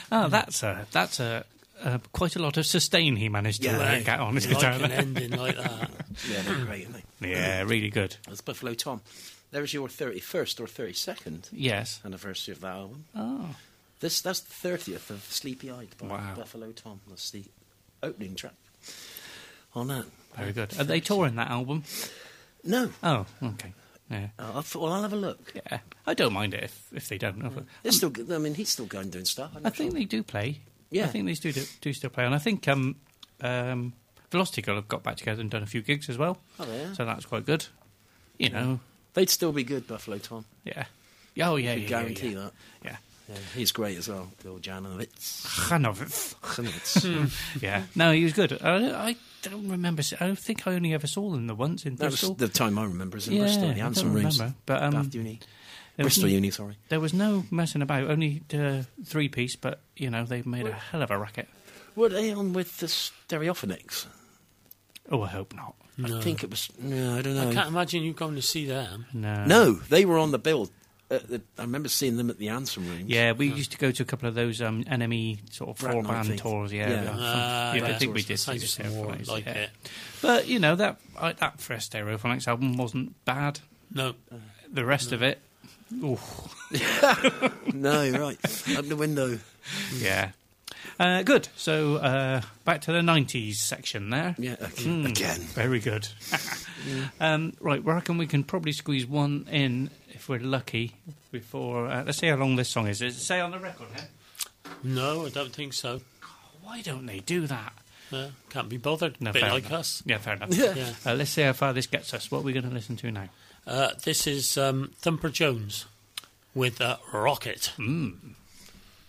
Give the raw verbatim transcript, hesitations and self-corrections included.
Oh, that's a that's a uh, quite a lot of sustain he managed to Yeah, uh, right. get on his Like guitar. an ending like that. Yeah, they're great, aren't they? Yeah, really good. That's Buffalo Tom. There's your thirty-first or thirty-second Yes. anniversary of that album. Oh, This That's the thirtieth of Sleepy Eyed by Wow. Buffalo Tom. That's the opening track on that. very good. Are they touring that album? No. Oh, okay. Yeah. Uh, I thought, well, I'll have a look. Yeah, I don't mind it if, if they don't. They're still, g- I mean, he's still going doing stuff. I'm I not think sure. they do play. Yeah. I think they do, do do still play, and I think um, um, Velocity Girl have got back together and done a few gigs as well. Oh, yeah. So that's quite good. You know, They'd still be good, Buffalo Tom. yeah. Oh yeah, I yeah, can guarantee yeah, that. yeah. Yeah, he's great as well, Bill Janowitz. Janowitz. Janowitz. Yeah. No, he was good. I, I don't remember. se- I think I only ever saw them the once in That was Bristol. the time I remember is in Yeah, Bristol, I the don't Anson Rooms. remember, but, um, Bath Uni. there was Bristol no- Uni, sorry. There was no messing about. Only uh, three piece, but you know they've made a hell of a racket. Were they on with the Stereophonics? Oh, I hope not. No. I think it was. No, I don't know. I can't imagine you going to see them. No. No, they were on the bill. Uh, the, I remember seeing them at the Anson Rooms. Yeah, we used to go to a couple of those um, N M E sort of Rat four Night band thing. tours. Yeah, Yeah. yeah. Ah, Yeah, I yeah. think we did. Sounds see the more Stereophonics, like yeah. it. But you know that I, that first Stereophonics album wasn't bad. No. The rest of it, ooh, No, you're right. Up the window. yeah, uh, good. So uh, back to the nineties section there. Yeah, okay. Mm, again. Very good. um, right, well, I reckon we can probably squeeze one in if we're lucky. Before uh, let's see how long this song is. Does it say on the record here? No, I don't think so. Why don't they do that? Uh, can't be bothered. No, Bit fair like enough. us. Yeah, fair enough. Yeah. Yeah. Uh, let's see how far this gets us. What are we going to listen to now? Uh, this is um, Thumper Jones with uh, Rocket. Mm.